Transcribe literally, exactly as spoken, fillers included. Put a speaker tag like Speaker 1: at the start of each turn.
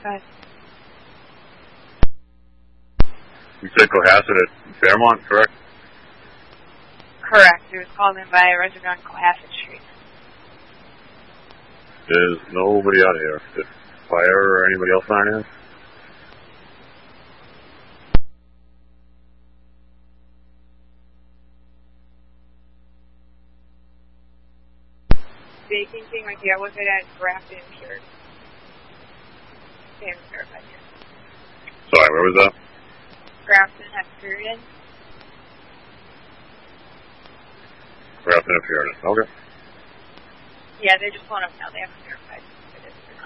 Speaker 1: ahead.
Speaker 2: You said Cohasset at Fairmont, correct?
Speaker 1: Correct. It was called in by a resident on Cohasset Street.
Speaker 2: There's nobody out here. Did fire or anybody else sign in?
Speaker 1: Vacancy might be, I was at Grafton Insured. Same verified here.
Speaker 2: Sorry, where was that?
Speaker 1: Grafton at Period.
Speaker 2: Grafton at Period. Okay.
Speaker 1: Yeah, they just want to know. They have to verify.